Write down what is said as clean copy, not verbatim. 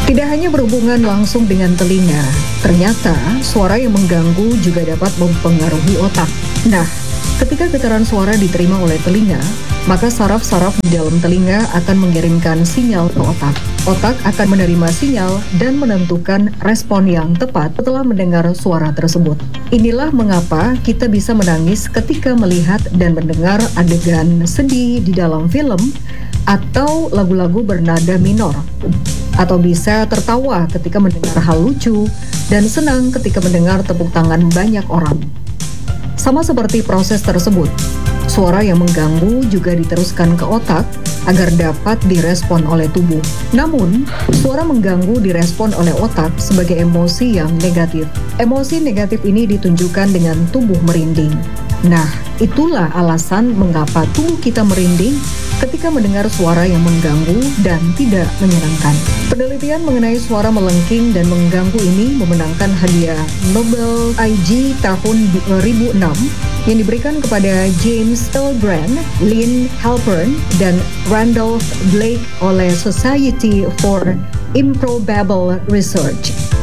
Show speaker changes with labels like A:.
A: Tidak hanya berhubungan langsung dengan telinga, ternyata suara yang mengganggu juga dapat mempengaruhi otak. Nah, ketika getaran suara diterima oleh telinga, maka saraf-saraf di dalam telinga akan mengirimkan sinyal ke otak. Otak akan menerima sinyal dan menentukan respon yang tepat setelah mendengar suara tersebut. Inilah mengapa kita bisa menangis ketika melihat dan mendengar adegan sedih di dalam film atau lagu-lagu bernada minor, atau bisa tertawa ketika mendengar hal lucu dan senang ketika mendengar tepuk tangan banyak orang. Sama seperti proses tersebut, suara yang mengganggu juga diteruskan ke otak agar dapat direspon oleh tubuh. Namun, suara mengganggu direspon oleh otak sebagai emosi yang negatif. Emosi negatif ini ditunjukkan dengan tubuh merinding. Nah, itulah alasan mengapa tubuh kita merinding ketika mendengar suara yang mengganggu dan tidak menyenangkan. Penelitian mengenai suara melengking dan mengganggu ini memenangkan hadiah Nobel IG tahun 2006 yang diberikan kepada James Hillebrand, Lynn Halpern, dan Randolph Blake oleh Society for Improbable Research.